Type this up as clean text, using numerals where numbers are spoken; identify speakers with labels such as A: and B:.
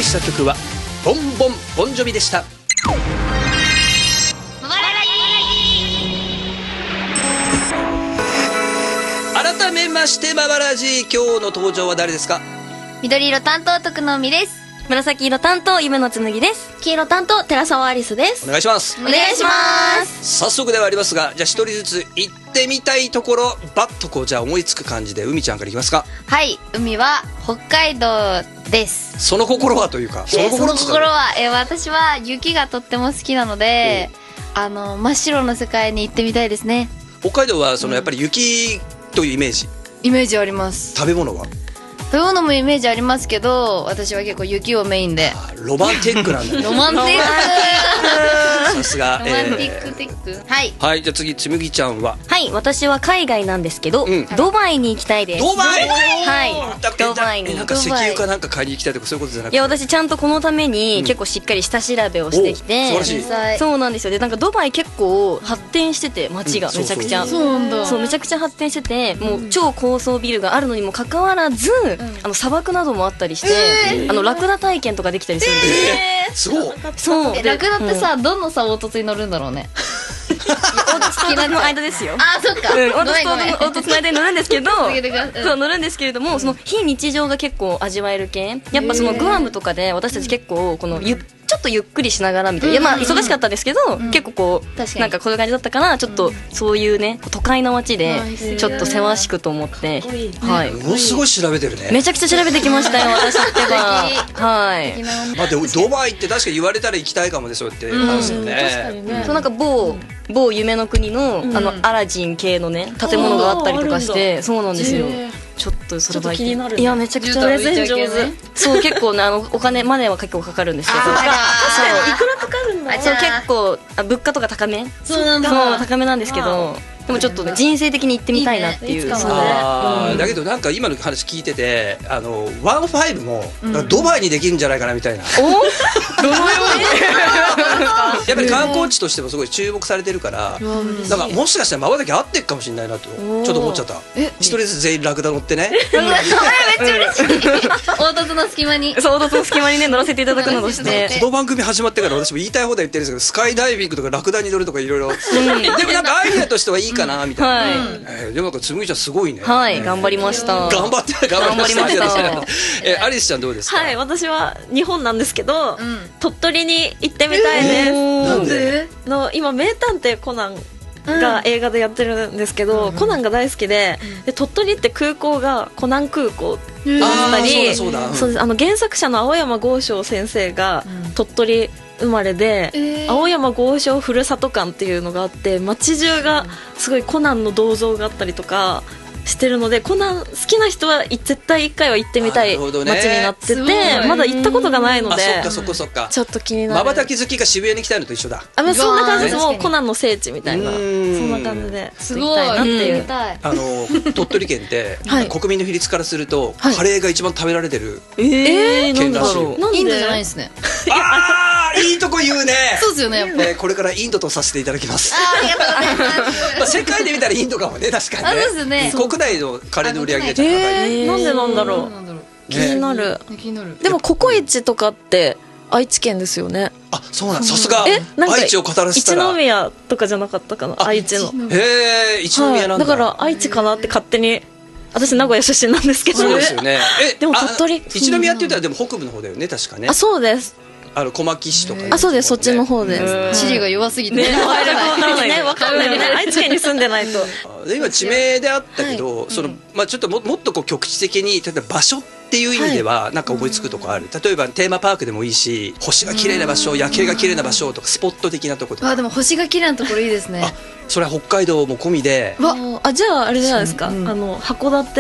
A: りした曲はボンボンボンジョビでした。改めましてババラジ、今日の登場は誰ですか？
B: 緑色担当徳野美です。
C: 紫色担当夢の紬です。
B: 黄色担当寺澤アリスです。
A: お願いします。
B: お願いします。
A: 早速ではありますが、じゃあ一人ずつ行ってみたいところ、バッとこうじゃあ思いつく感じで海ちゃんからいきますか？
B: はい、海は北海道です。
A: その心はというか、
B: その心は私は雪がとっても好きなので、真っ白の世界に行ってみたいですね。
A: 北海道はやっぱり雪というイメージ
B: あります。
A: 食べ物は？
B: 食べ物もイメージありますけど、私は結構雪をメインで。
A: ロマンティックなんだね。
B: ロマンティック
A: さすが。
B: ロマンティックティック。はい。
A: はい、じゃあ次、つむぎちゃんは？
C: はい、私は海外なんですけど、ドバイに行きたいです。
A: ドバイ？
C: はい、ドバイに。
A: なんか石油かなんか買いに行きたいとかそういうことじゃなくて？
C: いや、私ちゃんとこのために結構しっかり下調べをしてきて、
A: 素晴らしい。
C: そうなんですよ。で、なんかドバイ結構発展してて、街がめちゃくちゃ。
B: そうなんだ。
C: そう、めちゃくちゃ発展してて、もう超高層ビルがあるのにもかかわらず、砂漠などもあったりして、ラクダ体験とかできたりするんですよ。
A: すごい。
C: そう。
B: ラクダってさ、どのさ、凹凸に乗るんだろうね。
C: 凹凸の間ですよ。
B: あ、そっか。
C: 凹凸の間に乗るんですけど、
B: そう
C: 乗るんですけれども、その非日常が結構味わえる系。やっぱそのグアムとかで私たち結構このちょっとゆっくりしながらみたいな、いやまあ忙しかったんですけど、結構こうなんかこういう感じだったから、ちょっとそういうね都会の街でちょっとせわしくと思って、はい。
A: ものすごい調べてるね。
C: めちゃくちゃ調べてきましたよ私ってば。はい。
A: まあでもドバイって確か言われたら行きたいかもね、そうやって話よね。
C: そうなんか某夢の国のアラジン系のね建物があったりとかして、そうなんですよ。ちょっとそれは気になる。いやめちゃくちゃプレゼン上手。そう結構ねお金マネーは結構かかるんですけど。確かにいくらかかるんだ。そう結構物価とか高め。そうなんだ。そう高めなんですけど。でもちょっとね人生的に行ってみたいなっていう。
A: だけどなんか今の話聞いてて15もドバイにできるんじゃないかなみたいな。どのように？やっぱり観光地としてもすごい注目されてるから、なんかもしかしたら瞬き合ってっかもしれないなとちょっと思っちゃった。一人ずつ全員ラクダ乗ってね。めっちゃ
B: 嬉しい。凹凸の隙間に。
C: そう凹凸の隙間にね乗らせていただくなどして。
A: この番組始まってから私も言いたい放題言ってるんですけど、スカイダイビングとかラクダに乗るとかいろいろ。でもなんかアイディアとしてはいいかなみたいな。でもなんかつむぎちゃんすごいね。
C: はい頑張りました。
A: 頑張りました。アリスちゃんどうですか？
D: はい、私は日本なんですけど鳥取に行ってみたいです。
A: なんで？
D: 今名探偵コナンが映画でやってるんですけど、コナンが大好きで鳥取って空港がコナン空港だったり、そうです原作者の青山剛昌先生が鳥取生まれで、青山剛昌ふるさと館っていうのがあって、街中がすごいコナンの銅像があったりとかしてるので、コナン好きな人は絶対1回は行ってみたい街になってて、まだ行ったことがないので、
A: そっか
D: ちょっと気になる。
A: 瞬き好きが渋谷に来たいのと一緒だ。
D: そんな感じです。もうコナンの聖地みたいな、そんな感じです
B: ごいなっていう。
A: 鳥取県って国民の比率からするとカレーが一番食べられてる
C: 県らしいよ。
B: インドじゃないですね。
A: ああいいとこ言うね。
B: そうですよねやっぱ。
A: これからインドとさせていただきます。
B: ありがとうございます。
A: 世界で見たらインドかもね、確かにね。
B: そうですね。
A: 国内のカレーの売り上げが高い。
D: なんでなんだろう。気になる。でもココイチとかって愛知県ですよね。
A: あ、そうなん。さすが愛知を語らせたら。
D: 一宮とかじゃなかったかな、愛知の。
A: 一宮なんだ。
D: だから愛知かなって勝手に。私名古屋出身なんですけど。
A: そうですよね。
D: でも鳥取。
A: 一宮って言ったらでも北部の方だよね、確かね。
D: あ、そうです。
A: 小牧市とかね。
D: あ、そうです、そっちの方です。
B: 地理が弱すぎて
D: ね、わかんないよね。愛知県に住んでないと。
A: 今地名であったけど、ちょっともっとこう局地的に、例えば場所っていう意味ではなんか思いつくとこある。例えばテーマパークでもいいし、星が綺麗な場所、夜景が綺麗な場所とかスポット的なところとか。
B: でも星が綺麗なところいいですね。
A: それは北海道も込みで。
D: じゃああれじゃないですか。函館